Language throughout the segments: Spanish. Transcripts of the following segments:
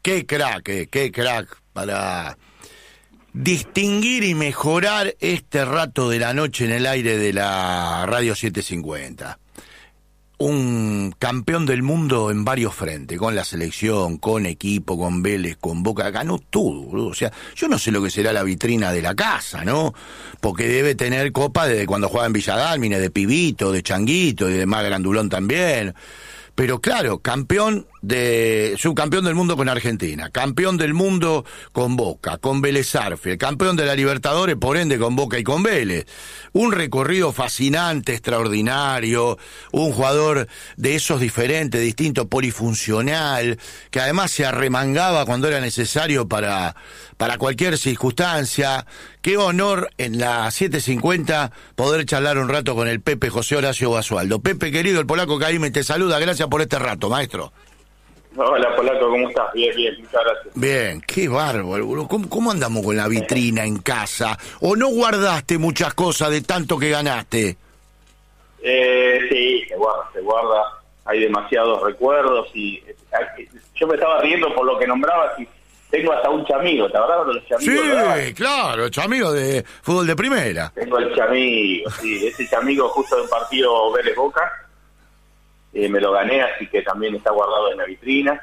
qué crack para distinguir y mejorar este rato de la noche en el aire de la Radio 750. Un campeón del mundo en varios frentes, con la selección, con equipo, con Vélez, con Boca, ganó todo, boludo. O sea, yo no sé lo que será la vitrina de la casa, ¿no? Porque debe tener copa desde cuando jugaba en Villa Dálmine, de pibito, de changuito, y de más grandulón también. Pero claro, subcampeón del mundo con Argentina, campeón del mundo con Boca, con Vélez Sarsfield, campeón de la Libertadores, por ende con Boca y con Vélez. Un recorrido fascinante, extraordinario, un jugador de esos diferentes, distintos, polifuncional, que además se arremangaba cuando era necesario para cualquier circunstancia. Qué honor en la 750 poder charlar un rato con el Pepe José Horacio Basualdo. Pepe, querido, el polaco Caíme te saluda, gracias por este rato, maestro. Hola, polaco, ¿cómo estás? Bien, muchas gracias. Bien, qué bárbaro, boludo. ¿Cómo andamos con la vitrina en casa? ¿O no guardaste muchas cosas de tanto que ganaste? Sí, se guarda. Hay demasiados recuerdos y yo me estaba riendo por lo que nombrabas y tengo hasta un chamigo, ¿te acordás de los chamigos? Sí, ¿verdad? claro, chamigo de fútbol de primera. Tengo el chamigo, sí, ese chamigo justo del partido Vélez Boca. Me lo gané, así que también está guardado en la vitrina.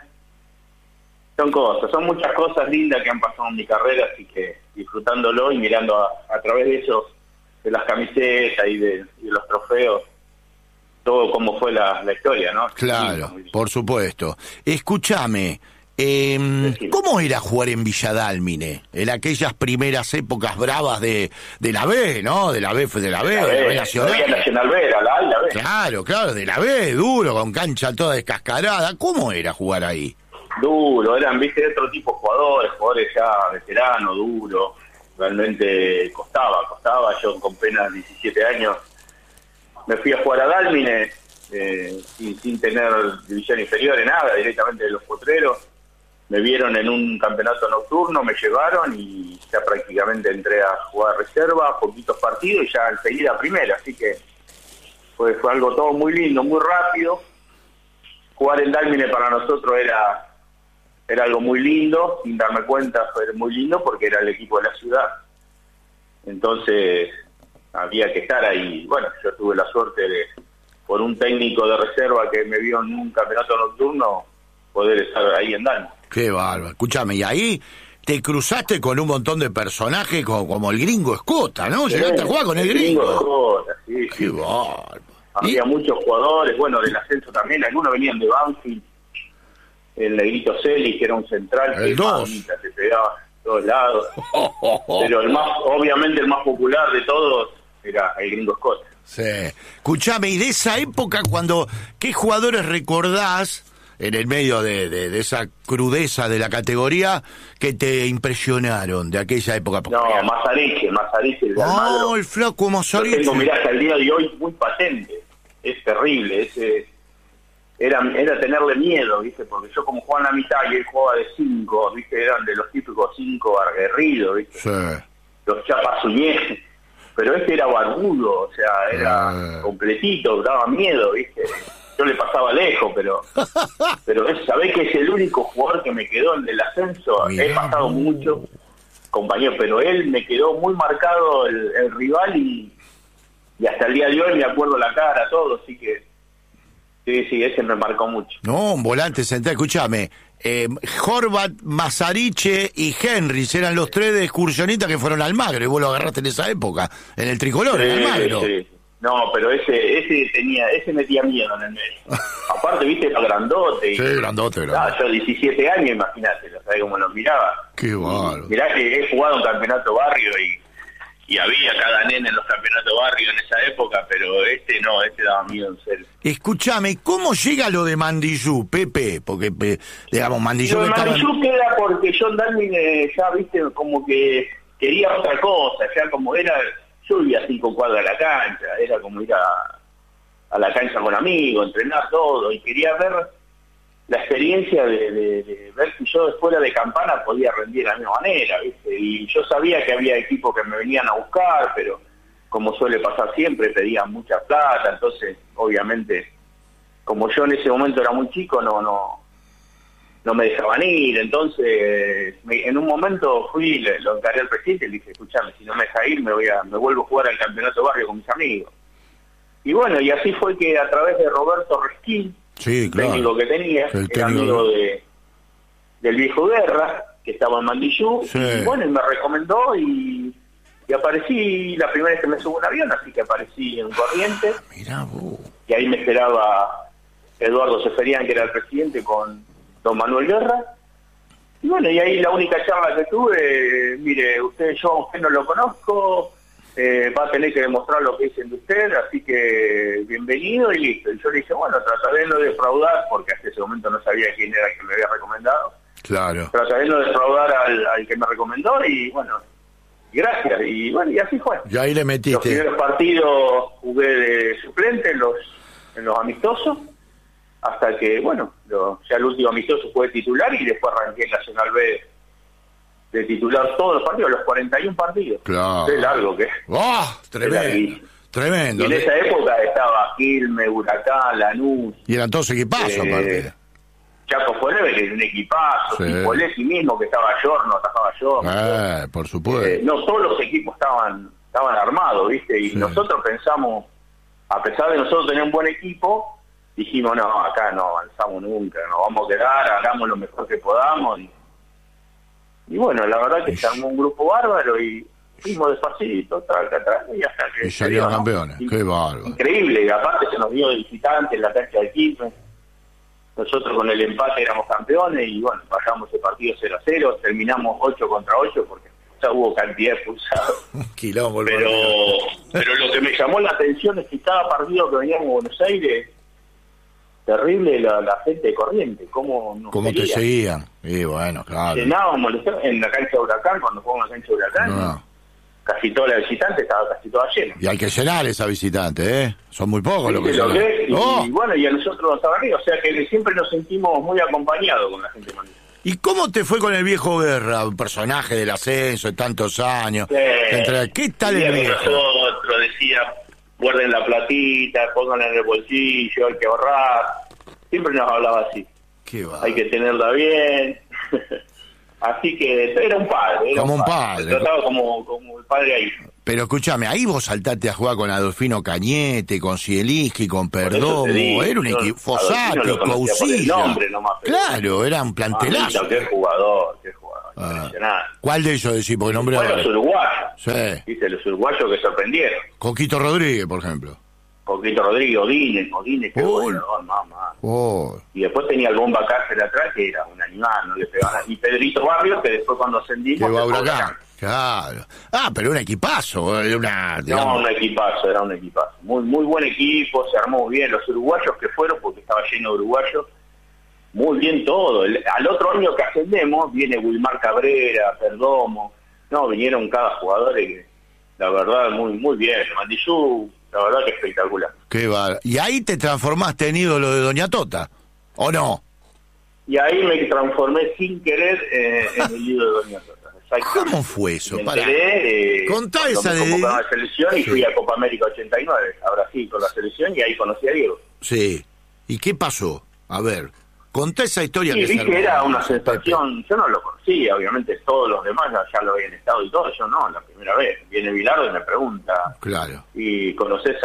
Son muchas cosas lindas que han pasado en mi carrera, así que disfrutándolo y mirando a través de eso, de las camisetas y de los trofeos, todo cómo fue la historia, ¿no? Claro, sí, por supuesto. Escúchame, ¿cómo era jugar en Villa Dálmine? En aquellas primeras épocas bravas de la B, ¿no? De la B Nacional. No había Nacional B, era la A y la B. Claro, de la B, duro, con cancha toda descascarada. ¿Cómo era jugar ahí? Duro, eran, viste, otro tipo de jugadores ya veteranos, duro. Realmente costaba. Yo con apenas 17 años me fui a jugar a Dálmine, sin tener división inferior en nada, directamente de los potreros. Me vieron en un campeonato nocturno, me llevaron y ya prácticamente entré a jugar reserva, poquitos partidos y ya enseguida primera, así que fue algo todo muy lindo, muy rápido. Jugar en Dálmine para nosotros era algo muy lindo, sin darme cuenta fue muy lindo porque era el equipo de la ciudad. Entonces había que estar ahí. Bueno, yo tuve la suerte de, por un técnico de reserva que me vio en un campeonato nocturno, poder estar ahí en Dálmine. Qué bárbaro. Escúchame, y ahí te cruzaste con un montón de personajes como el Gringo Escota, ¿no? Llegaste a jugar con el Gringo. Escota, sí. Qué bárbaro. Había muchos jugadores, bueno, del ascenso también, algunos venían de Banfield, el Negrito Celis, que era un central, el que 2 se pegaba a todos lados. Pero obviamente el más popular de todos era el Gringo Escota. Sí. Escuchame, y de esa época, ¿qué jugadores recordás en el medio de esa crudeza de la categoría que te impresionaron de aquella época? No, Mazariche, el de Almagro. El flaco Mazariche. Yo tengo, mirá, hasta el día de hoy muy patente. Es terrible, era tenerle miedo, ¿viste? Porque yo como jugaba en la mitad y él jugaba de 5, ¿viste? Eran de los típicos 5 aguerridos, ¿viste? Sí. Los chapasuñés. Pero era barbudo, o sea, era completito, daba miedo, ¿viste? Yo le pasaba lejos, pero sabés que es el único jugador que me quedó en el ascenso. He pasado mucho, compañero, pero él me quedó muy marcado el rival y hasta el día de hoy me acuerdo la cara, todo, así que sí, ese me marcó mucho. No, un volante central, escúchame. Horvat, Mazariche y Henrys eran los 3 de excursionistas que fueron al Almagro, y vos lo agarraste en esa época, en el tricolor, en Almagro. Sí. No, pero ese metía miedo en el medio. Aparte, viste, era grandote. Sí, grandote. Yo 17 años, imagínate, no sabés cómo lo miraba. Qué bárbaro. Mirá que he jugado un campeonato barrio y había cada nene en los campeonatos barrio en esa época, pero este daba miedo en serio. Escuchame, ¿cómo llega lo de Mandillú, Pepe? Porque, digamos, Mandillú... Lo de Mandillú queda porque John Dálmine ya, viste, como que quería otra cosa, ya como era... Yo vivía a 5 cuadras de la cancha, era como ir a la cancha con amigos, entrenar todo, y quería ver la experiencia de ver si yo fuera de Campana podía rendir de la misma manera, ¿viste? Y yo sabía que había equipos que me venían a buscar, pero como suele pasar siempre, pedían mucha plata, entonces, obviamente, como yo en ese momento era muy chico, no no me dejaban ir. Entonces en un momento fui, lo encaré al presidente y le dije, escuchame, si no me deja ir me vuelvo a jugar al campeonato barrio con mis amigos. Y bueno, y así fue que a través de Roberto Resquín, sí, claro, técnico que tenía, era amigo del viejo Guerra, que estaba en Mandillú, sí. Y bueno, y me recomendó y aparecí la primera vez que me subo a un avión, así que aparecí en Corrientes. Mirá vos. Y ahí me esperaba Eduardo Seferian, que era el presidente, con don Manuel Guerra. Y bueno, y ahí la única charla que tuve, mire, yo a usted no lo conozco, va a tener que demostrar lo que dicen de usted, así que bienvenido y listo. Y yo le dije, bueno, trataré de no defraudar, porque hasta ese momento no sabía quién era el que me había recomendado. Claro. Trataré de no defraudar al que me recomendó y bueno, gracias. Y bueno, y así fue. Y ahí le metiste. Los primeros partidos jugué de suplente en los amistosos, hasta que, bueno, ya el último amistoso fue titular y después arranqué en Nacional B de titular todos los partidos, los 41 partidos. Claro. Qué largo que es. ¡Oh! Tremendo. Tremendo. Y en esa época estaba Quilmes, Huracán, Lanús. Y eran todos equipazos, aparte. Chaco Forever, que era un equipazo. Sí. Y Polesi mismo, que estaba Yorno, atajaba Yorno. Por supuesto. No, todos los equipos estaban armados, ¿viste? Y sí. Nosotros pensamos, a pesar de nosotros tener un buen equipo, dijimos, no, acá no avanzamos nunca, nos vamos a quedar, hagamos lo mejor que podamos. Y bueno, la verdad que se armó un grupo bárbaro y fuimos despacito, y hasta que... Y salieron campeones, qué bárbaro. Increíble, y aparte se nos dio de visitante en la cancha de Quilmes. Nosotros con el empate éramos campeones y bueno, pasamos el partido 0-0, terminamos 8 contra 8 porque ya hubo cantidad de expulsados. Quilombo, pero lo que me llamó la atención es que cada partido que veníamos a Buenos Aires, terrible la gente de Corrientes, cómo te seguían. Y bueno, claro. Llenábamos en la cancha de Huracán, cuando jugamos en la cancha de Huracán, casi toda la visitante estaba casi toda llena. Y hay que llenar esa visitante, ¿eh? Son muy pocos los que llenan. Y bueno, y a nosotros nos estaba arriba, o sea que siempre nos sentimos muy acompañados con la gente de Mandillú. ¿Y cómo te fue con el viejo Guerra, un personaje del ascenso de tantos años? ¿Qué tal el viejo? Nosotros decía, guarden la platita, pónganla en el bolsillo, hay que ahorrar. Siempre nos hablaba así. Hay que tenerla bien. Así que era un padre. Como un padre. Se trataba como el padre ahí. Pero escúchame, ahí vos saltaste a jugar con Adolfino Cañete, con Zielinski, con Perdomo. Era un equipo. Fossati, Causilla. Claro, era un plantelazo. Qué jugador. ¿Cuál de ellos decís? Porque nombre bueno, los uruguayos. Sí. ¿Viste? Los uruguayos que sorprendieron. Coquito Rodríguez, por ejemplo. Coquito Rodríguez, Odine, qué bueno, mamá. Y después tenía el Bomba Cárcel atrás, que era un animal, no le pegaba nada. Y Pedrito Barrios, que después cuando ascendimos... Que va a Huracán. Claro. Pero un equipazo. Era un equipazo, era un equipazo. Muy buen equipo, se armó muy bien. Los uruguayos que fueron, porque estaba lleno de uruguayos, muy bien todo. Al otro año que ascendemos, viene Wilmar Cabrera, Perdomo. No, vinieron cada jugador que, la verdad, muy bien. Mandillú... La verdad que espectacular. Qué va. ¿Y ahí te transformaste en ídolo de Doña Tota? ¿O no? Y ahí me transformé sin querer en el ídolo de Doña Tota. ¿Cómo fue eso? Contá esa de la selección y fui a Copa América 89, a Brasil con la selección, y ahí conocí a Diego. Sí. ¿Y qué pasó? A ver, contá esa historia. Sí, vi que era una sensación, yo no lo conocía, obviamente todos los demás ya lo habían estado y todo, yo no, la primera vez. Viene Bilardo y me pregunta, claro, ¿y conoces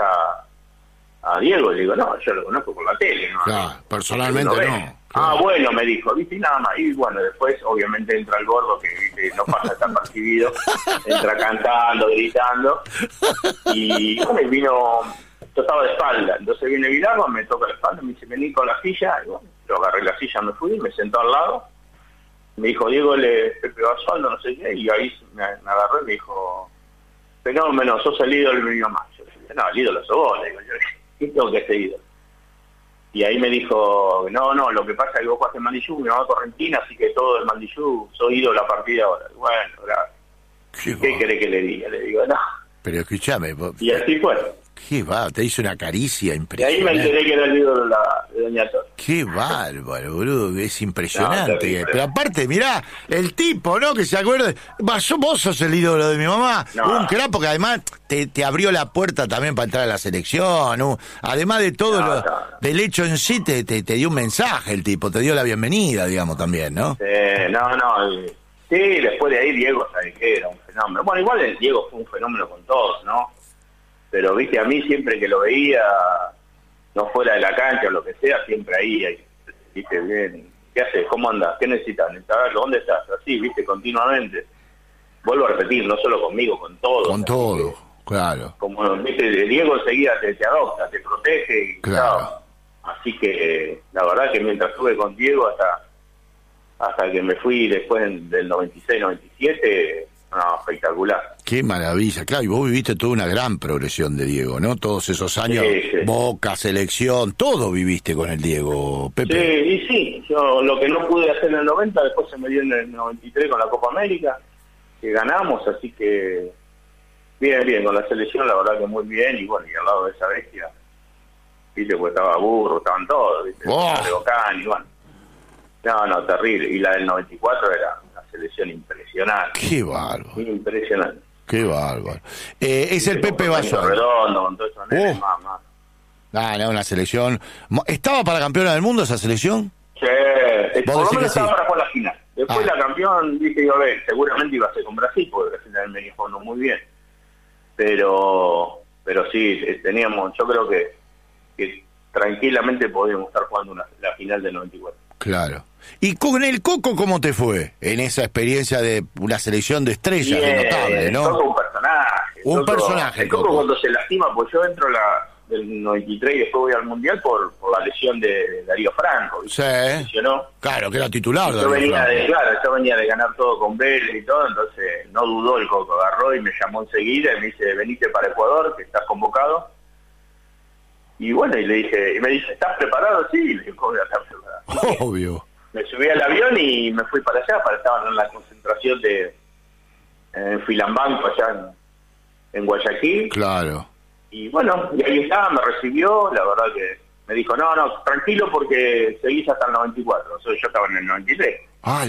a Diego? Le digo, no, yo lo conozco por la tele. ¿No? Claro, personalmente no. Claro. Bueno, me dijo, ¿viste? Y nada más. Y bueno, después obviamente entra el gordo que ¿viste? No pasa tan percibido, entra cantando, gritando, y bueno, vino, yo estaba de espalda, entonces viene Bilardo, me toca la espalda, me dice, vení con la silla, y bueno, yo agarré la silla, me fui, me sentó al lado, me dijo, Diego Pepe Basualdo, no sé qué, y ahí me agarró y me dijo, fenómeno, sos el ídolo de mi mamá. Yo le dije, no, el ídolo sos vos, le digo, yo, ¿qué tengo que ser ídolo? Y ahí me dijo, no, lo que pasa es que vos jugaste en Mandillú, mi mamá correntina, así que todo el Mandillú, soy ídolo a partir de ahora. Bueno, ¿qué querés que le diga? Le digo, no. Pero escúchame. Y así fue. Qué va, te hizo una caricia Y ahí impresionante. me enteré que era el ídolo de Doña Toti. Qué bárbaro, boludo, es impresionante. No, terrible. Pero aparte, mirá, el tipo, ¿no? Que se acuerda, vos sos el ídolo de mi mamá, No. un crack, porque además te abrió la puerta también para entrar a la selección, ¿no? Además de todo, No. del hecho en sí, te dio un mensaje el tipo, te dio la bienvenida, digamos, también, ¿no? Sí, después de ahí Diego, ¿sabes qué? Era un fenómeno. Bueno, igual el Diego fue un fenómeno con todos, ¿no? Pero, viste, a mí siempre que lo veía, no fuera de la cancha o lo que sea, siempre ahí, viste, bien, ¿qué haces? ¿Cómo andas? ¿Qué necesitas? ¿Dónde estás? Así, viste, continuamente. Vuelvo a repetir, no solo conmigo, con todos. Con todo, claro. Como, viste, Diego enseguida te adopta, te protege. Y, Claro. así que, la verdad que mientras estuve con Diego hasta que me fui después del 96, 97, no, espectacular. Qué maravilla, claro, y vos viviste toda una gran progresión de Diego, ¿no? Todos esos años, Sí. Boca, selección, todo viviste con el Diego, Pepe. Sí, y sí, yo lo que no pude hacer en el 90, después se me dio en el 93 con la Copa América, que ganamos, así que bien, con la selección la verdad que muy bien, y bueno, y al lado de esa bestia, viste, pues estaba Burro, estaban todos, viste, Oh. Bocán, y bueno, no, terrible, y la del 94 era una selección impresionante, Qué bárbaro, impresionante. qué bárbaro. Es el Pepe Basualdo. Redondo, con todo eso, más. No, una selección. ¿Estaba para campeona del mundo esa selección? Sí, Vos por lo decís menos que sí. estaba para jugar la final. Después la campeón, dije yo, a ver, seguramente iba a ser con Brasil, porque Brasil también venía jugando muy bien. Pero sí, teníamos, yo creo que tranquilamente podíamos estar jugando la final del 94. Claro. ¿Y con el Coco cómo te fue en esa experiencia de una selección de estrellas de notable, no? El Coco un personaje. Un personaje, El Coco cuando se lastima, pues yo entro del 93 y después voy al Mundial por la lesión de Darío Franco. Sí. Se lesionó. Claro, que era titular. Yo venía de ganar todo con Vélez y todo, entonces no dudó el Coco, agarró y me llamó enseguida y me dice, venite para Ecuador, que estás convocado. Y bueno, y me dice, ¿estás preparado? Sí, le dije, ¿cómo voy a estar preparado? Obvio. Me subí al avión y me fui para allá, estaban en la concentración en Filambanco, allá en Guayaquil. Claro. Y bueno, y ahí estaba, me recibió, la verdad que me dijo, no, tranquilo porque seguís hasta el 94, o sea, yo estaba en el 93.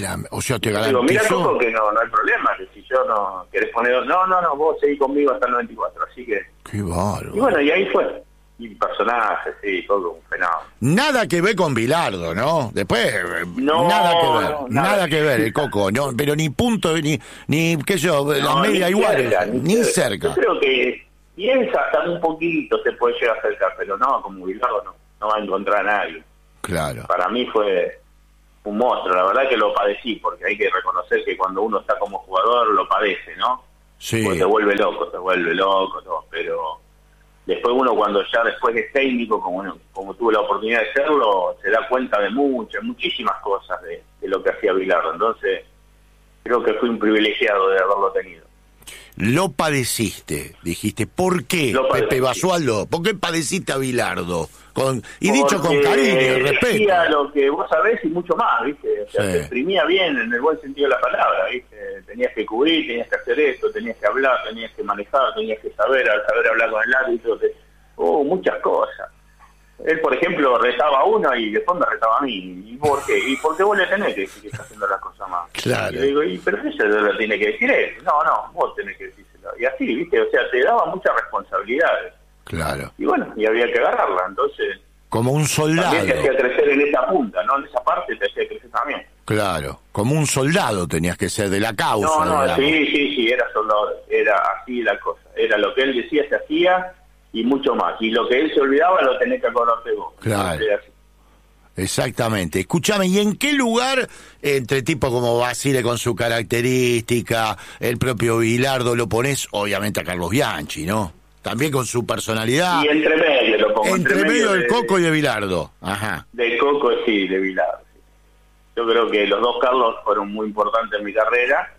O sea, te Digo, mira, garantizó. Coco, que no hay problema, que si yo no querés poner, no, vos seguís conmigo hasta el 94, así que... Qué bárbaro. Y bueno, y ahí fue. Y personaje, sí, todo un fenómeno. Nada que ver con Bilardo, ¿no? Después, No, nada que ver, no, nada que ver, el Coco, no, pero ni punto, ni qué sé yo, la No, media ni igual, cerca, ni cerca. Yo creo que piensa hasta un poquito se puede llegar a acercar, pero no, como Bilardo no va a encontrar a nadie. Claro. Para mí fue un monstruo, la verdad que lo padecí, porque hay que reconocer que cuando uno está como jugador lo padece, ¿no? Sí. Porque te vuelve loco, todo, pero después uno cuando ya después es técnico, como tuve la oportunidad de serlo, se da cuenta de muchísimas cosas de lo que hacía Bilardo, entonces creo que fui un privilegiado de haberlo tenido. Lo padeciste, dijiste. ¿Por qué, Lo padecí. Pepe Basualdo? ¿Por qué padeciste a Bilardo? Y dicho con cariño y respeto. Decía lo que vos sabés y mucho más, ¿viste? O sea, Sí. te exprimía bien en el buen sentido de la palabra, ¿viste? Tenías que cubrir, tenías que hacer esto, tenías que hablar, tenías que manejar, tenías que saber hablar con el árbitro. Muchas cosas. Él, por ejemplo, retaba a uno y después me retaba a mí. ¿Y por qué? ¿Y por qué vos le tenés que decir que está haciendo las cosas mal? Claro. Y le digo, pero eso lo tiene que decir él. No, vos tenés que decírselo. Y así, ¿viste? O sea, te daba muchas responsabilidades. Claro. Y bueno, y había que agarrarla. Entonces, Como un soldado. también te hacía crecer en esa punta, ¿no? En esa parte te hacía crecer también. Claro. Como un soldado tenías que ser de la causa. No, digamos. sí, era soldado. Era así la cosa. Era lo que él decía, se hacía y mucho más. Y lo que él se olvidaba lo tenés que acordarte vos. Claro. Era así. Exactamente. Escúchame, ¿y en qué lugar, entre tipos como Basile con su característica, el propio Bilardo, lo pones, obviamente, a Carlos Bianchi, ¿no? También con su personalidad. Y entre medio lo pongo. Entre medio del Coco y de Bilardo. Ajá. De Coco, sí, de Bilardo. Sí. Yo creo que los dos Carlos fueron muy importantes en mi carrera.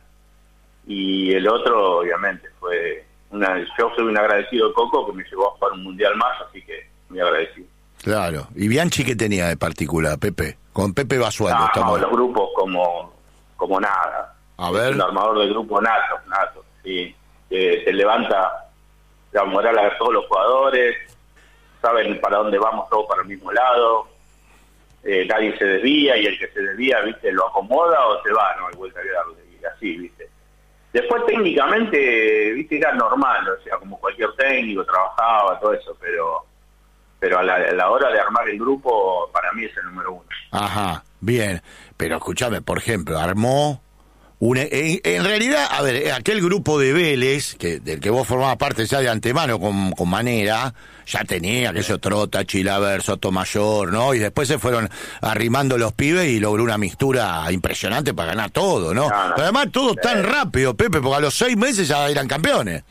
Y el otro, obviamente, fue... Yo soy un agradecido de Coco que me llevó a jugar un mundial más, así que muy agradecido. Claro. ¿Y Bianchi qué tenía de particular, Pepe? Con Pepe Basualdo. Los grupos como nada. A Es ver. un armador de grupo nato, sí. Se levanta la moral a todos los jugadores, saben para dónde vamos todos para el mismo lado, nadie se desvía, y el que se desvía, viste, lo acomoda o se va, no hay vuelta que darle, y así, viste. Después técnicamente, viste, era normal, o sea, como cualquier técnico, trabajaba, todo eso, pero a la hora de armar el grupo, para mí es el número uno. Ajá, bien, pero escúchame, por ejemplo, armó en realidad, a ver, aquel grupo de Vélez, del que vos formabas parte ya de antemano con Manera, ya tenía aquello Trota, Chilaver, Sotomayor, ¿no? Y después se fueron arrimando los pibes y logró una mixtura impresionante para ganar todo, ¿no? Pero además todo tan rápido, Pepe, porque a los 6 meses ya eran campeones.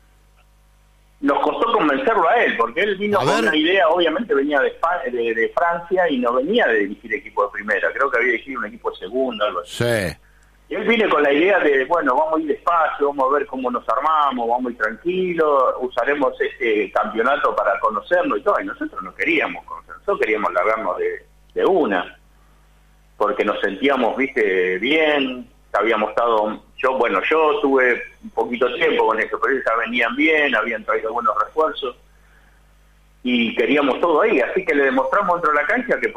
Nos costó convencerlo a él, porque él vino con una idea, obviamente venía de Francia y no venía de dirigir equipo de primera, creo que había dirigido un equipo de segunda, algo así. Sí. Él viene con la idea de, bueno, vamos a ir despacio, vamos a ver cómo nos armamos, vamos a ir tranquilos, usaremos este campeonato para conocernos y todo, y nosotros no queríamos conocernos, nosotros queríamos largarnos de una, porque nos sentíamos, viste, bien, habíamos estado, yo tuve un poquito tiempo con eso, pero ellos ya venían bien, habían traído buenos refuerzos, y queríamos todo ahí, así que le demostramos dentro de la cancha que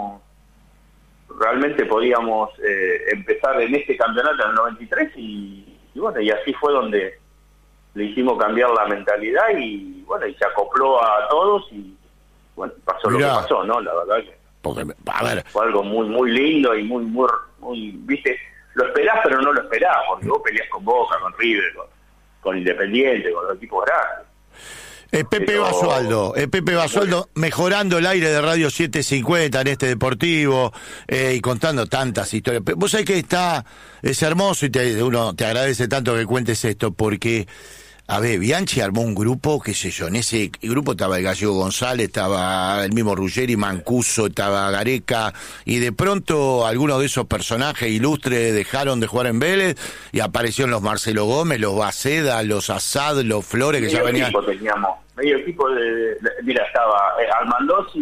realmente podíamos empezar en este campeonato en el 93 y bueno, y así fue donde le hicimos cambiar la mentalidad y bueno, y se acopló a todos y bueno, pasó lo que pasó, ¿no? La verdad que a ver, fue algo muy muy lindo y muy, viste, lo esperás pero no lo esperás, porque vos peleás con Boca, con River, con Independiente, con los equipos grandes. Pepe Basualdo, mejorando el aire de Radio 750 en este deportivo y contando tantas historias. Vos sabés que es hermoso y uno te agradece tanto que cuentes esto porque, a ver, Bianchi armó un grupo, qué sé yo, en ese grupo estaba el Gallego González, estaba el mismo Ruggeri, Mancuso, estaba Gareca, y de pronto algunos de esos personajes ilustres dejaron de jugar en Vélez y aparecieron los Marcelo Gómez, los Baceda, los Asad, los Flores, que ya venían. Medio equipo mira, estaba Almandós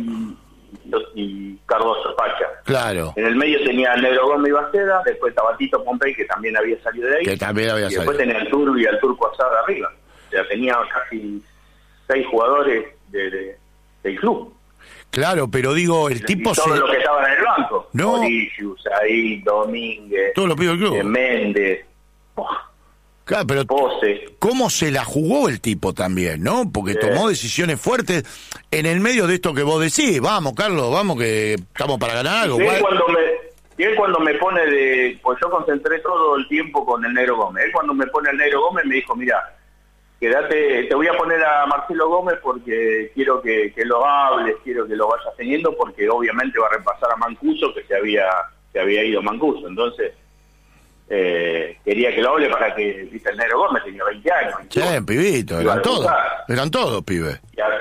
y Cardoso, Pacha. Claro. En el medio tenía el Negro Gómez y Baceda, después estaba Tito Pompey, que también había salido de ahí. Y después tenía el Turbo y el Turco Azar arriba. O sea, tenía casi 6 jugadores del club. Claro, pero digo, el tipo todos los que estaban en el banco. No. Mauricio, Ahí, Domínguez, todos los pibes del club. Méndez. Claro, pero cómo se la jugó el tipo también, ¿no? Porque tomó decisiones fuertes en el medio de esto que vos decís. Vamos, Carlos, vamos que estamos para ganar algo. Y él cuando me pone pues yo concentré todo el tiempo con el Negro Gómez. Él cuando me pone el Negro Gómez me dijo, mira, quédate, te voy a poner a Marcelo Gómez porque quiero que lo hables, quiero que lo vayas teniendo, porque obviamente va a repasar a Mancuso, que se había ido Mancuso. Entonces quería que lo hable para que, viste, el Negro Gómez tenía 20 años. Sí, pibito, eran todos pibes.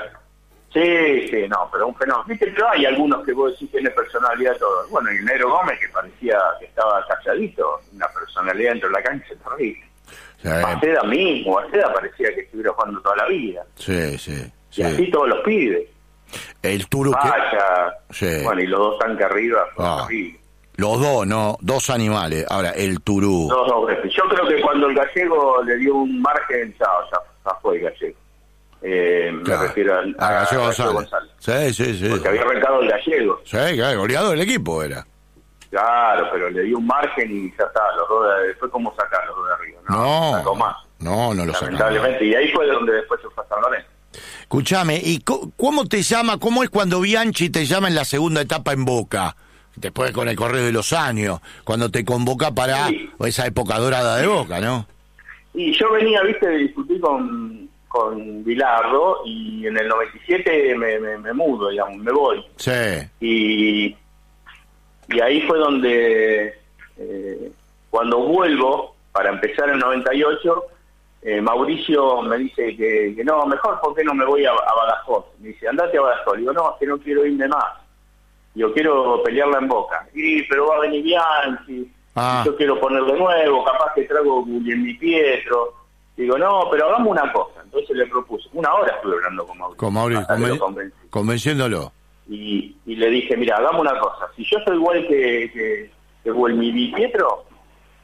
Sí, no, pero un fenómeno. Viste, pero hay algunos que vos decís tiene personalidad todo. Bueno, y el Negro Gómez, que parecía que estaba calladito, una personalidad dentro de la cancha terrible. Baceda mismo, Baceda parecía que estuviera jugando toda la vida. Sí. Y así todos los pibes. El Turu bueno, y los dos tanques arriba, terrible. Los dos, ¿no? Dos animales. Ahora, el Turú. Yo creo que cuando el Gallego le dio un margen, ya fue el Gallego. Me refiero a Gallego González. Sí. Porque había arrancado el Gallego. Sí, claro, goleador del equipo era. Claro, pero le dio un margen y ya está. Fue como sacar los dos de arriba. No sacó más. No lo sacó. Lamentablemente. Y ahí fue donde después se fue a San Lorenzo. Escuchame, ¿y cómo te llama? ¿Cómo es cuando Bianchi te llama en la segunda etapa en Boca? Después con el correr de los años, cuando te convoca para esa época dorada de Boca, ¿no? Y yo venía, viste, de discutir con Bilardo y en el 97 me mudo, digamos, me voy. Sí. Y ahí fue donde, cuando vuelvo, para empezar en el 98, Mauricio me dice que no, mejor, ¿por qué no me voy a Badajoz? Me dice, andate a Badajoz. Digo, no, es que no quiero irme más. Yo quiero pelearla en Boca. Pero va a venir Bianchi, yo quiero poner de nuevo, capaz que traigo Guglielmi Pietro. Digo, no, pero hagamos una cosa. Entonces le propuse, 1 hora estuve hablando con Mauricio. Convenciéndolo. Y le dije, mira, hagamos una cosa. Si yo soy igual que Guglielmi Pietro,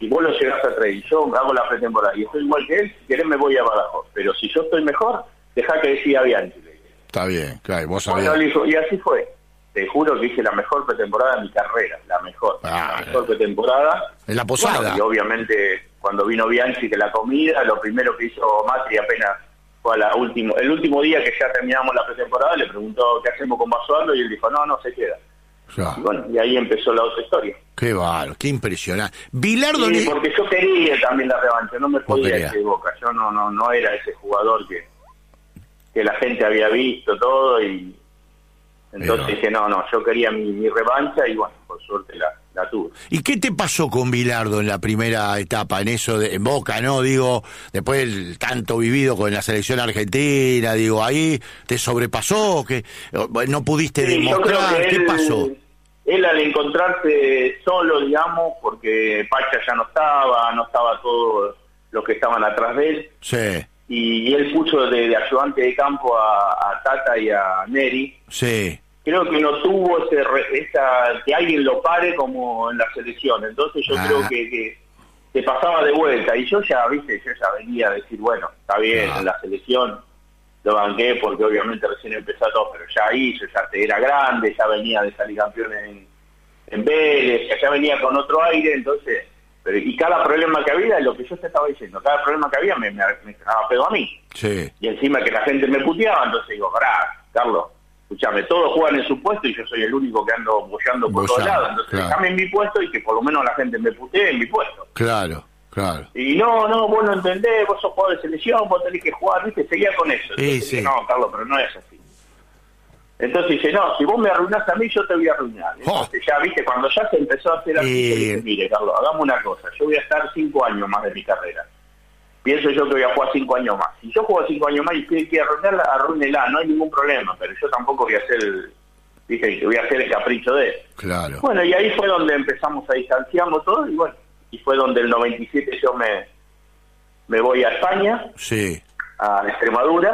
y vos lo llegás a traer, y yo hago la pretemporada, y estoy igual que él, si querés me voy a Badajoz, pero si yo estoy mejor, dejá que decida Bianchi. Está bien, claro, vos sabías. Bueno, le dijo, y así fue. Te juro que hice la mejor pretemporada de mi carrera, la mejor pretemporada. En la posada. Bueno, y obviamente cuando vino Bianchi, que la comida, lo primero que hizo Macri apenas fue el último día que ya terminamos la pretemporada, le preguntó qué hacemos con Basualdo y él dijo, no, se queda. Ya. Y bueno, y ahí empezó la otra historia. Qué bárbaro, qué impresionante. Bilardo sí, porque yo quería también la revancha, no me podía ir de Boca, yo no era ese jugador que la gente había visto todo y entonces dije, no, yo quería mi revancha y bueno, por suerte la tuve. ¿Y qué te pasó con Bilardo en la primera etapa, en eso en Boca, no? Digo, después del tanto vivido con la selección argentina, digo, ahí te sobrepasó, que no pudiste demostrar, ¿qué pasó? Él al encontrarse solo, digamos, porque Pacha ya no estaba todos los que estaban atrás de él. Sí. Y él puso de ayudante de campo a Tata y a Neri. Sí. Creo que no tuvo que alguien lo pare como en la selección. Entonces yo creo que pasaba de vuelta. Y yo ya venía a decir, bueno, está bien, en la selección lo banqué porque obviamente recién empezó todo, pero ya ahí yo ya era grande, ya venía de salir campeón en Vélez, ya venía con otro aire, entonces... y cada problema que había, lo que yo te estaba diciendo, cada problema que había me sacaba pedo a mí. Sí. Y encima que la gente me puteaba, entonces digo, Carlos, escúchame, todos juegan en su puesto y yo soy el único que ando bollando por todos lados. Entonces déjame en mi puesto y que por lo menos la gente me putee en mi puesto. Claro. Y no, vos no entendés, vos sos jugador de selección, vos tenés que jugar, ¿viste? Seguía con eso. Entonces dije, no, Carlos, pero no es así. Entonces dice, no, si vos me arruinás a mí, yo te voy a arruinar. Entonces ya, viste, cuando ya se empezó a hacer así, dije, mire, Carlos, hagamos una cosa, yo voy a estar 5 años más de mi carrera. Pienso yo que voy a jugar 5 años más. Si yo juego 5 años más y usted quiere arruinarla, arruínela, no hay ningún problema, pero yo tampoco voy a hacer el capricho de él. Claro. Bueno, y ahí fue donde empezamos a distanciarnos todo, y bueno, y fue donde el 97 yo me voy a España, sí, a Extremadura.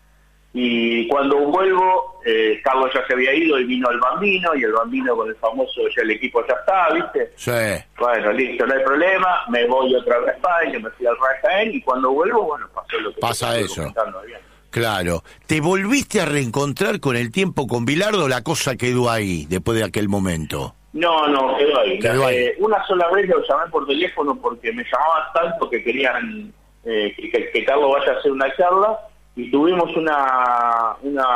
Y cuando vuelvo, Carlos ya se había ido y vino el Bambino, y el Bambino con el famoso, ya el equipo ya está, ¿viste? Sí. Bueno, listo, no hay problema, me voy otra vez a España, me fui al Rayo Jaén, y cuando vuelvo, bueno, pasó lo que pasa eso. Claro. ¿Te volviste a reencontrar con el tiempo con Bilardo? ¿La cosa quedó ahí, después de aquel momento? No, quedó ahí. Una sola vez lo llamé por teléfono porque me llamaban tanto que querían que Carlos vaya a hacer una charla, y tuvimos una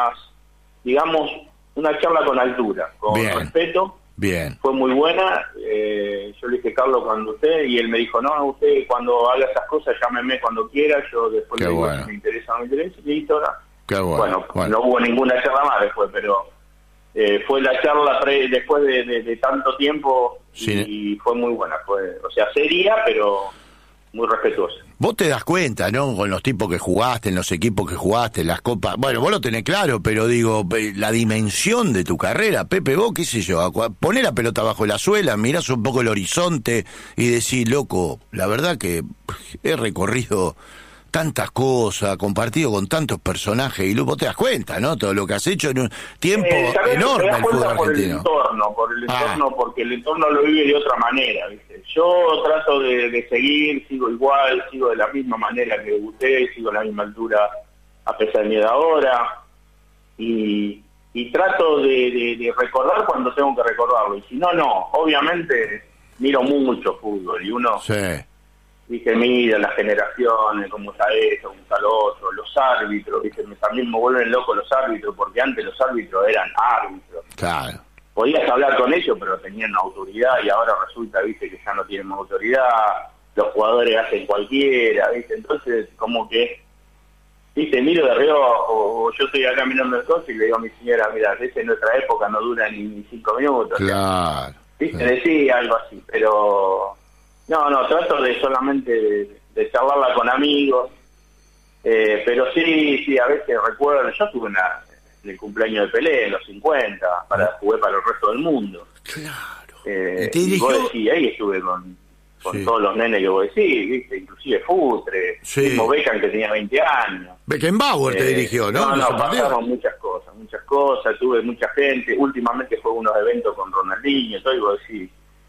charla con altura, con respeto. Bien. Fue muy buena. Yo le dije, Carlos, cuando usted, y él me dijo, no, usted cuando haga esas cosas llámeme cuando quiera, yo después le digo si me interesa o no me interesa, y listo. Bueno, no hubo ninguna charla más después, pero fue la charla después de tanto tiempo, sí. Y fue muy buena, seria, pero muy respetuosa. Vos te das cuenta, ¿no? Con los tipos que jugaste, en los equipos que jugaste, en las copas. Bueno, vos lo tenés claro, pero digo, la dimensión de tu carrera, Pepe, vos, qué sé yo, ponés la pelota bajo la suela, mirás un poco el horizonte y decís, loco, la verdad que he recorrido tantas cosas, compartido con tantos personajes, y vos te das cuenta, ¿no? Todo lo que has hecho en un tiempo enorme el fútbol argentino. Por el entorno, porque el entorno lo vive de otra manera, ¿viste? Yo trato de seguir, sigo igual, sigo de la misma manera que debuté, sigo a la misma altura a pesar de mi edad ahora, y trato de recordar cuando tengo que recordarlo, y si no, obviamente miro mucho fútbol, y uno... Sí. Dije, mira, las generaciones, cómo está esto, cómo está lo otro, los árbitros, dije, también me vuelven locos los árbitros, porque antes los árbitros eran árbitros. Claro. Podías hablar con ellos, pero tenían autoridad, y ahora resulta, viste, que ya no tienen más autoridad, los jugadores hacen cualquiera, viste, entonces, como que, viste, miro de reojo, o yo estoy acá mirando el coche y le digo a mi señora, mira, ese en nuestra época no dura ni 5 minutos. Claro. Viste, decía algo así, pero... No, trato de solamente de charlarla con amigos, pero sí, a veces recuerdo, yo tuve el cumpleaños de Pelé en los 50, jugué para el resto del mundo. Claro. Y vos decís, ahí estuve con sí. Todos los nenes que vos decís, ¿viste? Inclusive Futre, sí. Mismo Beckham que tenía 20 años. Beckenbauer te dirigió, ¿no? No, pasaron muchas cosas, tuve mucha gente, últimamente fue unos eventos con Ronaldinho, todo, y vos decís,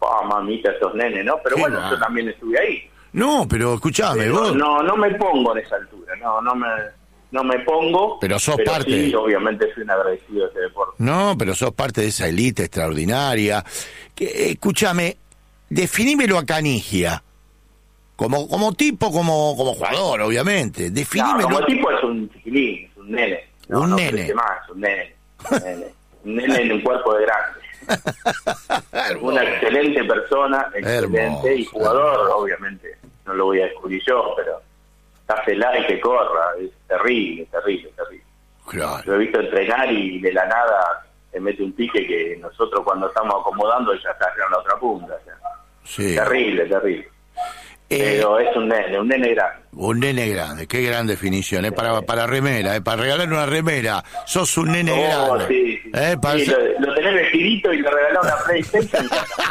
mamita, esos nenes, ¿no? Pero bueno, yo también estuve ahí. No, pero escuchame, vos... No me pongo en esa altura, no me pongo. Pero sos pero parte... Sí, obviamente soy un agradecido de este deporte. No, pero sos parte de esa élite extraordinaria. Escúchame, definímelo a Canigia. Como tipo, como jugador, obviamente. Definímelo. Como tipo es un chiquilín, es un nene. Un nene. Más, un nene. Un nene en un cuerpo de grande. Una excelente persona, excelente. Hermoso, y jugador, obviamente. No lo voy a descubrir yo, pero dásela y que corra. Es terrible. Claro. Lo he visto entrenar y de la nada se mete un pique que nosotros cuando estamos acomodando ya está en la otra punta. O sea. Sí. Terrible. Pero es un nene grande. Un nene grande, qué gran definición, para remera, para regalar una remera, sos un nene grande. Sí. Sí, lo tenés vestidito y le regalás una PlayStation.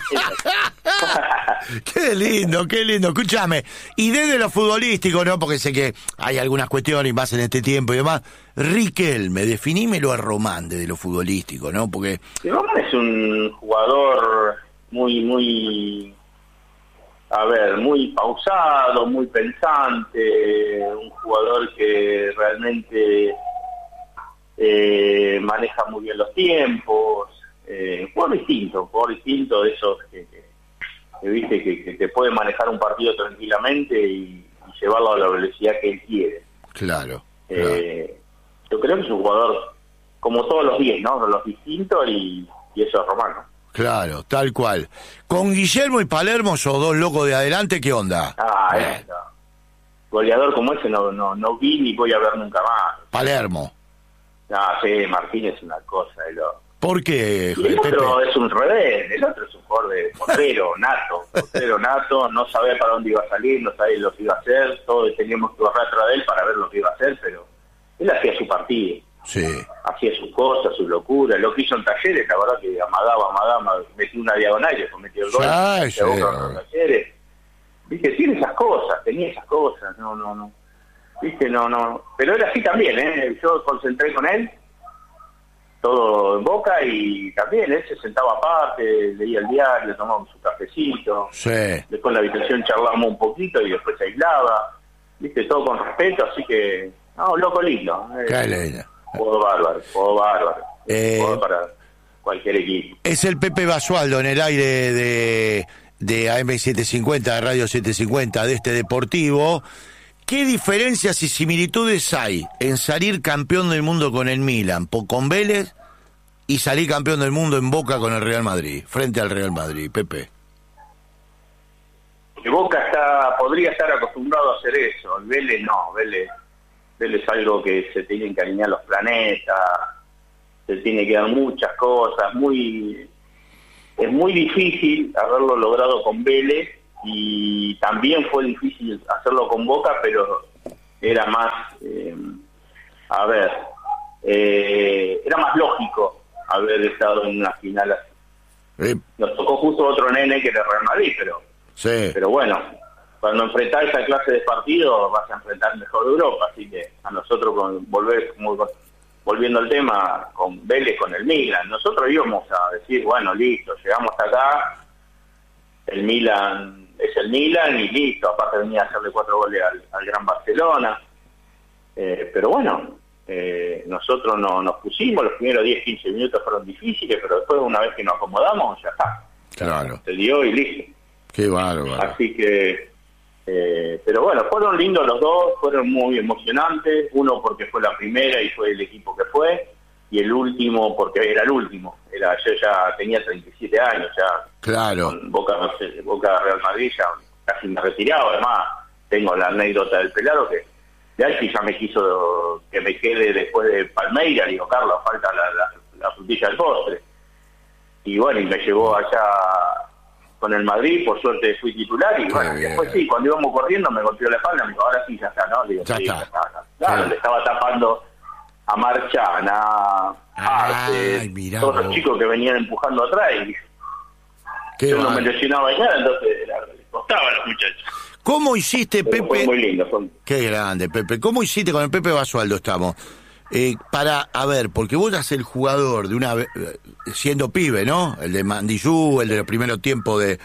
Qué lindo, escúchame, y desde lo futbolístico, ¿no? Porque sé que hay algunas cuestiones y más en este tiempo y demás, Riquelme, definímelo a Román desde lo futbolístico, ¿no? Porque... Román es un jugador muy pausado, muy pensante, un jugador que realmente maneja muy bien los tiempos, un jugador distinto de esos que viste que te puede manejar un partido tranquilamente y llevarlo a la velocidad que él quiere. Claro. Yo creo que es un jugador como todos los 10, ¿no? Los distintos y eso es Román, ¿no? Claro, tal cual. Con Guillermo y Palermo, sos dos locos de adelante, ¿qué onda? No. Goleador como ese no vi ni voy a ver nunca más. Palermo. Sí, Martín es una cosa de loco. ¿Por qué, el otro es un revés, el otro es un jugador de portero nato, no sabía para dónde iba a salir, no sabía lo que iba a hacer, todos teníamos que correr atrás de él para ver lo que iba a hacer, pero él hacía su partido. Sí. Hacía sus cosas, su locura, lo que hizo en Talleres, la verdad que amagaba, metió una diagonal y después metió el gol. Talleres. Viste, tenía esas cosas, no. Viste, no. Pero era así también, yo concentré con él, todo en Boca, y también él se sentaba aparte, leía el diario, tomábamos su cafecito. Sí. Después en la habitación charlábamos un poquito y después se aislaba. Viste, todo con respeto, así que, loco lindo. Qué lindo. Juego bárbaro. Juego para cualquier equipo. Es el Pepe Basualdo en el aire de AM750, de Radio 750, de este Deportivo. ¿Qué diferencias y similitudes hay en salir campeón del mundo con el Milan, con Vélez, y salir campeón del mundo en Boca con el Real Madrid, frente al Real Madrid, Pepe? Que Boca podría estar acostumbrado a hacer eso, el Vélez no, Vélez es algo que se tienen que alinear los planetas, se tiene que dar muchas cosas, es muy difícil haberlo logrado con Vélez y también fue difícil hacerlo con Boca, pero era más, era más lógico haber estado en una final así. Nos tocó justo otro nene que era Real Madrid, pero bueno, cuando enfrentás esa clase de partido vas a enfrentar el mejor de Europa, así que a nosotros volviendo al tema, con Vélez, con el Milan, nosotros íbamos a decir, bueno, listo, llegamos hasta acá, el Milan es el Milan y listo, aparte venía a hacerle 4 goles al Gran Barcelona, pero bueno, nosotros nos pusimos, los primeros 10-15 minutos fueron difíciles, pero después una vez que nos acomodamos, ya está. Claro. Se dio y listo. Qué bárbaro. Así que, pero bueno, fueron lindos los dos, fueron muy emocionantes, uno porque fue la primera y fue el equipo que fue, y el último porque era el último, yo ya tenía 37 años, ya claro. Con Boca Real Madrid ya casi me retiraba, además tengo la anécdota del pelado que de Alci ya me quiso que me quede después de Palmeiras, digo, Carlos, falta la frutilla del postre, y bueno, y me llevó allá con el Madrid, por suerte fui titular, y bueno, después sí, cuando íbamos corriendo me golpeó la espalda, me dijo, ahora sí, ya está, ¿no? Digo, ya sí, está. Ya está. Claro, le estaba tapando a Marchana, todos los chicos que venían empujando atrás, y yo no me lesionaba ya, entonces le costaba a los muchachos. ¿Cómo hiciste, pero Pepe? Fue muy lindo. Qué grande, Pepe. ¿Cómo hiciste con el Pepe Basualdo? Estamos. a ver, porque vos eras el jugador de siendo pibe, ¿no? El de Mandillú, el de los primeros tiempos de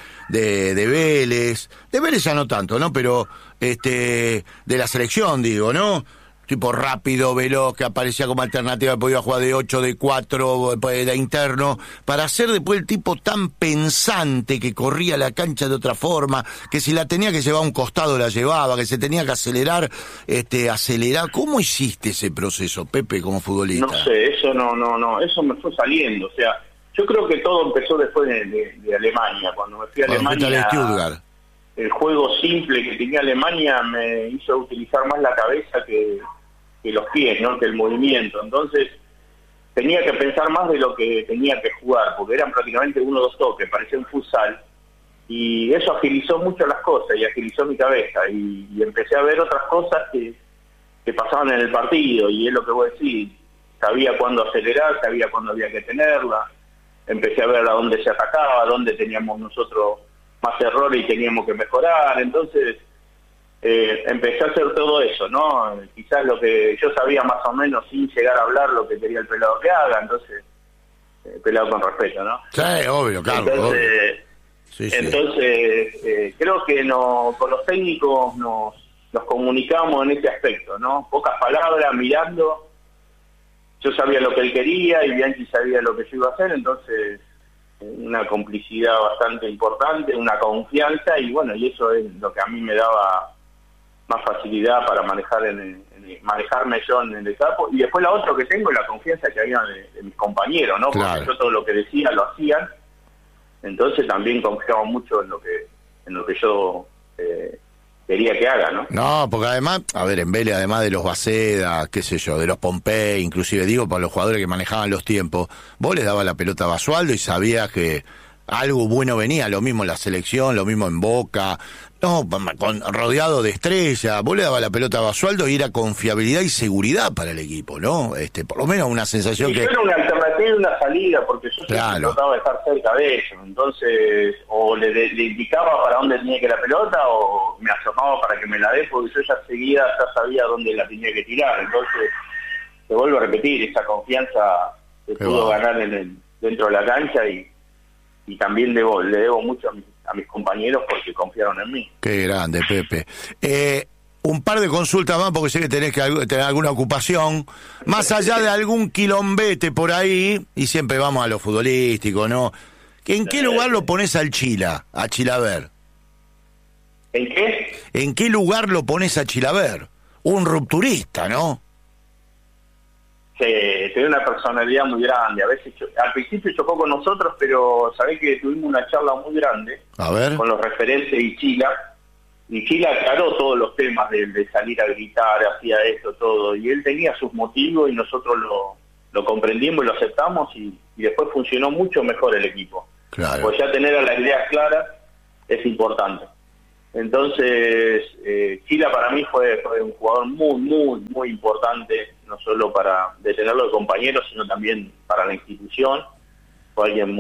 Vélez. De Vélez ya no tanto, ¿no? Pero de la selección, digo, ¿no? Tipo rápido, veloz, que aparecía como alternativa, podía jugar de 8, de 4, de interno, para ser después el tipo tan pensante que corría la cancha de otra forma, que si la tenía que llevar a un costado la llevaba, que se tenía que acelerar, acelerar. ¿Cómo hiciste ese proceso, Pepe, como futbolista? No sé, eso no, eso me fue saliendo, o sea, yo creo que todo empezó después de Alemania, cuando me fui a Alemania. El juego simple que tenía Alemania me hizo utilizar más la cabeza que los pies, ¿no? Que el movimiento. Entonces tenía que pensar más de lo que tenía que jugar, porque eran prácticamente 1 o 2 toques, parecía un futsal, y eso agilizó mucho las cosas y agilizó mi cabeza, y empecé a ver otras cosas que pasaban en el partido, y es lo que vos decís, sabía cuándo acelerar, sabía cuándo había que tenerla, empecé a ver a dónde se atacaba, a dónde teníamos nosotros más errores y teníamos que mejorar. Entonces empecé a hacer todo eso, ¿no? Quizás lo que yo sabía más o menos sin llegar a hablar lo que quería el pelado que haga, entonces pelado con respeto, ¿no? Sí, obvio, claro. Entonces, sí. Creo que con los técnicos nos comunicamos en ese aspecto, ¿no? Pocas palabras, mirando. Yo sabía lo que él quería y Bianchi sabía lo que yo iba a hacer, entonces una complicidad bastante importante, una confianza, y bueno, y eso es lo que a mí me daba más facilidad para manejarme yo en el campo. Y después la otra que tengo es la confianza que había de mis compañeros, ¿no? Claro. Porque yo todo lo que decía lo hacían, entonces también confiaba mucho en lo que yo quería que haga, ¿no? No, porque además, a ver, en Vélez, además de los Baceda, qué sé yo, de los Pompey, inclusive digo, para los jugadores que manejaban los tiempos, vos les dabas la pelota a Basualdo y sabías que algo bueno venía, lo mismo en la selección, lo mismo en Boca, no, rodeado de estrellas, vos le dabas la pelota a Basualdo y era confiabilidad y seguridad para el equipo, ¿no? Por lo menos una sensación que... Era una alternativa y una salida, porque yo siempre trataba de estar cerca de ellos, entonces o le indicaba para dónde tenía que ir la pelota o me asomaba para que me la dé, porque yo ya sabía dónde la tenía que tirar. Entonces, te vuelvo a repetir, esa confianza que pudo ganar dentro de la cancha, y también le debo mucho a mis compañeros porque confiaron en mí. Qué grande, Pepe. Un par de consultas más, porque sé que tenés que tener alguna ocupación. Más allá de algún quilombete por ahí, y siempre vamos a lo futbolístico, ¿no? ¿En qué lugar lo pones al Chila, a Chilaver? ¿En qué? ¿En qué lugar lo pones a Chilaver? Un rupturista, ¿no? Sí, tiene una personalidad muy grande. A veces al principio chocó con nosotros, pero sabés que tuvimos una charla muy grande con los referentes y Chila aclaró todos los temas de salir a gritar, hacía esto, todo, y él tenía sus motivos y nosotros lo comprendimos y lo aceptamos, y después funcionó mucho mejor el equipo. Claro. Pues ya tener las ideas claras es importante. Entonces, Chila para mí fue un jugador muy, muy, muy importante, no solo para tenerlo de compañero, sino también para la institución. Fue alguien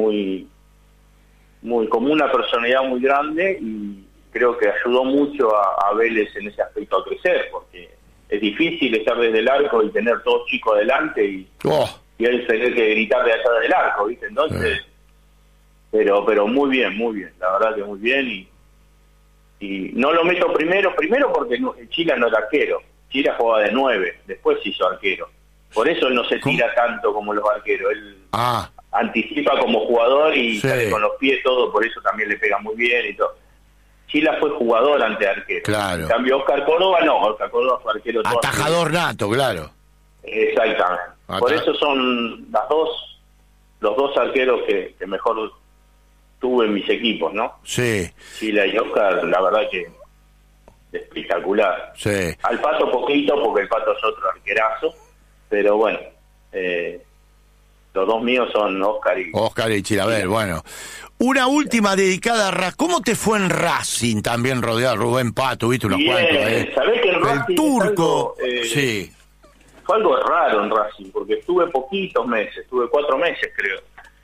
con una personalidad muy grande, y creo que ayudó mucho a Vélez en ese aspecto a crecer, porque es difícil estar desde el arco y tener todos chicos adelante y él tener que gritar de allá del arco, ¿viste? Entonces, pero muy bien, la verdad que muy bien, y no lo meto primero porque Chila no era arquero, Chila jugaba de 9, después se hizo arquero, por eso él no se tira tanto como los arqueros, él anticipa como jugador y sale con los pies todo, por eso también le pega muy bien y todo. Chila fue jugador ante arquero. Claro. En cambio, Oscar Córdoba fue arquero. Atajador nato, claro. Exactamente. Por eso son los dos arqueros que mejor tuve en mis equipos, ¿no? Sí. Chila y Oscar, la verdad que espectacular. Sí. Al Pato poquito, porque el Pato es otro arquerazo, pero bueno, los dos míos son Oscar y Chilaver, bueno. Una última dedicada a Racing. ¿Cómo te fue en Racing también rodeado Rubén Pato? ¿Viste unos cuantos? ¿Sabés que en Racing el turco? Sí. Fue algo raro en Racing, porque estuve poquitos meses, estuve 4 meses creo.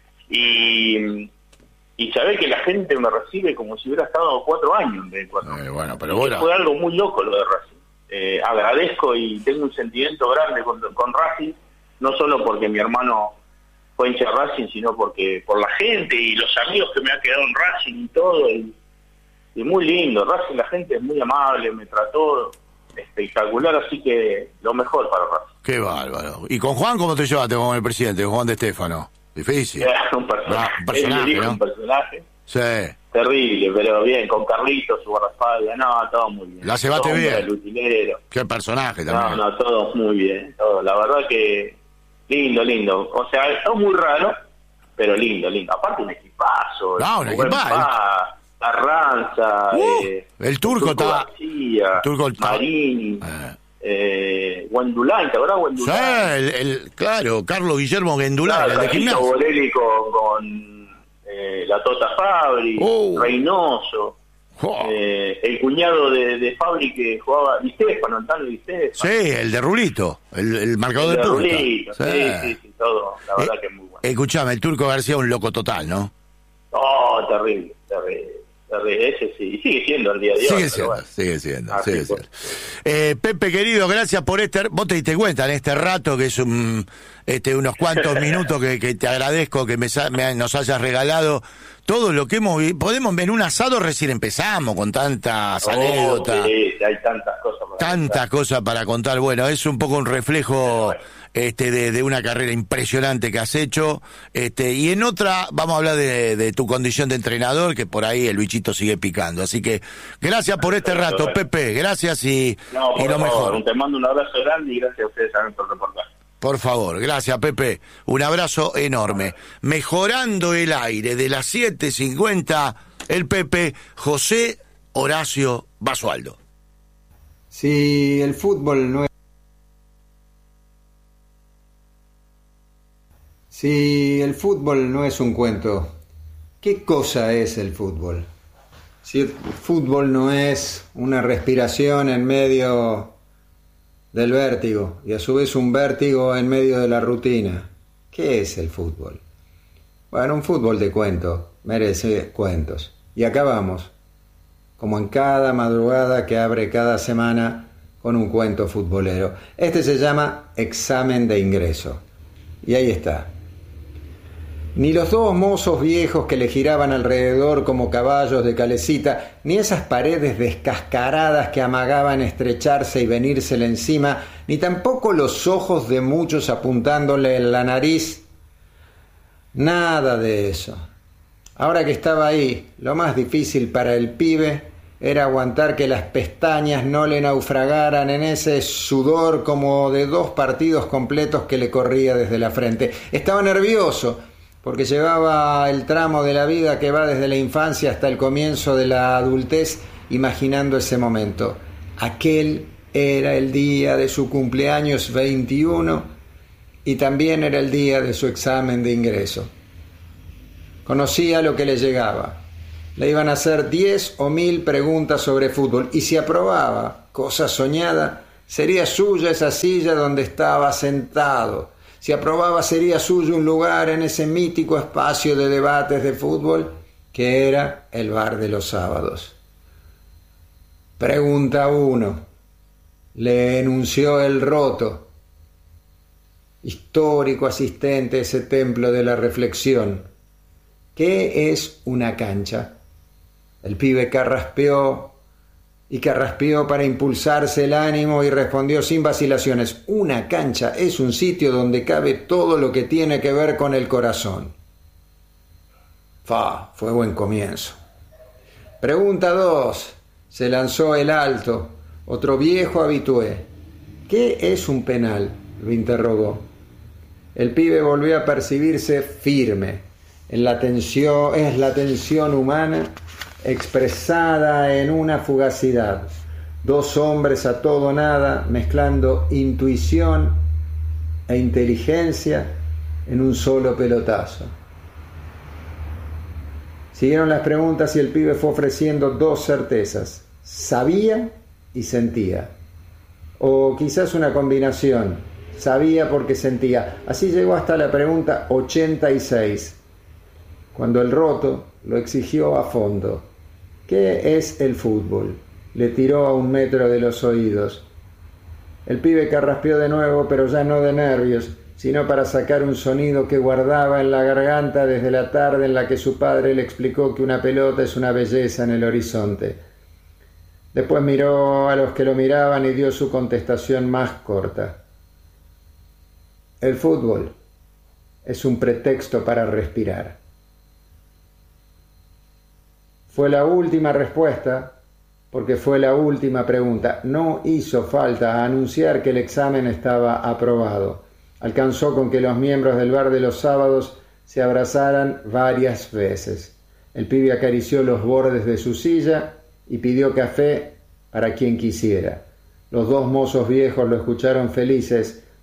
Y sabés que la gente me recibe como si hubiera estado 4 años en vez de 4 meses. Bueno, pero bueno. Fue algo muy loco lo de Racing. agradezco y tengo un sentimiento grande con Racing, no solo porque mi hermano fue hincha de Racing, sino porque por la gente y los amigos que me ha quedado en Racing y todo, y muy lindo. Racing, la gente es muy amable, me trató espectacular, así que lo mejor para Racing. Qué bárbaro. ¿Y con Juan cómo te llevaste con el presidente, con Juan de Stefano? Difícil. Un personaje, ¿no? Un personaje. Sí. Terrible, pero bien, con Carlitos, su guardaespaldas, no, todo muy bien. La llevaste bien. El utilero. Qué personaje también. No, todo muy bien, todo. La verdad que lindo. O sea, es muy raro, pero lindo. Aparte un equipazo. No, un equipazo. Carranza, el turco está... García, Marini, Guendulay, ¿te acuerdas Guendulay? Sí, claro, Carlos Guillermo Guendulay, el de Gimnasia. Borelli con la Tota Fabri, Reynoso, el cuñado de Fabri que jugaba Di Stefano, Antonio Di Stefano. Sí, el de Rulito, el marcador de Turco. Sí, todo, la verdad que es muy bueno. Escuchame, el Turco García un loco total, ¿no? Oh, terrible. Ese sí, sigue siendo el día de hoy. Sigue siendo. Pepe, querido, gracias por vos te diste cuenta en este rato que es unos cuantos minutos que te agradezco que nos hayas regalado todo lo que podemos ver un asado, recién empezamos con tantas anécdotas. Sí, hay tantas cosas para contar. Bueno, es un poco un reflejo de una carrera impresionante que has hecho, y en otra vamos a hablar de tu condición de entrenador, que por ahí el bichito sigue picando. Así que gracias por este rato, Pepe, gracias y lo mejor. Te mando un abrazo grande y gracias a ustedes también por reportar. Por favor, gracias, Pepe, un abrazo enorme. Mejorando el aire de las 7:50, el Pepe José Horacio Basualdo. Si el fútbol no es Si el fútbol no es un cuento, ¿qué cosa es el fútbol? Si el fútbol no es una respiración en medio del vértigo y a su vez un vértigo en medio de la rutina, ¿qué es el fútbol? Bueno, un fútbol de cuento, merece cuentos. Y acá vamos, como en cada madrugada que abre cada semana con un cuento futbolero. Este se llama Examen de Ingreso. Y ahí está. Ni los dos mozos viejos que le giraban alrededor como caballos de calecita, ni esas paredes descascaradas que amagaban estrecharse y venírsele encima, ni tampoco los ojos de muchos apuntándole en la nariz. Nada de eso. Ahora que estaba ahí, lo más difícil para el pibe era aguantar que las pestañas no le naufragaran en ese sudor como de 2 partidos completos que le corría desde la frente. Estaba nervioso, porque llevaba el tramo de la vida que va desde la infancia hasta el comienzo de la adultez, imaginando ese momento. Aquel era el día de su cumpleaños 21 y también era el día de su examen de ingreso. Conocía lo que le llegaba. Le iban a hacer 10 o 1000 preguntas sobre fútbol y si aprobaba, cosa soñada, sería suya esa silla donde estaba sentado. Si aprobaba, sería suyo un lugar en ese mítico espacio de debates de fútbol que era el bar de los sábados. Pregunta 1. Le enunció el Roto, histórico asistente a ese templo de la reflexión. ¿Qué es una cancha? El pibe carraspeó para impulsarse el ánimo y respondió sin vacilaciones: una cancha es un sitio donde cabe todo lo que tiene que ver con el corazón. Fue buen comienzo. Pregunta 2. Se lanzó el Alto, otro viejo habitué. ¿Qué es un penal?, lo interrogó. El pibe volvió a percibirse firme. Es la tensión humana expresada en una fugacidad. 2 hombres a todo nada, mezclando intuición e inteligencia en un solo pelotazo. Siguieron las preguntas y el pibe fue ofreciendo 2 certezas: sabía y sentía, o quizás una combinación: sabía porque sentía. Así llegó hasta la pregunta 86, cuando el Roto lo exigió a fondo. ¿Qué es el fútbol? Le tiró a 1 metro de los oídos. El pibe carraspeó de nuevo, pero ya no de nervios, sino para sacar un sonido que guardaba en la garganta desde la tarde en la que su padre le explicó que una pelota es una belleza en el horizonte. Después miró a los que lo miraban y dio su contestación más corta. El fútbol es un pretexto para respirar. Fue la última respuesta, porque fue la última pregunta. No hizo falta anunciar que el examen estaba aprobado. Alcanzó con que los miembros del bar de los sábados se abrazaran varias veces. El pibe acarició los bordes de su silla y pidió café para quien quisiera. Los dos mozos viejos lo escucharon felices,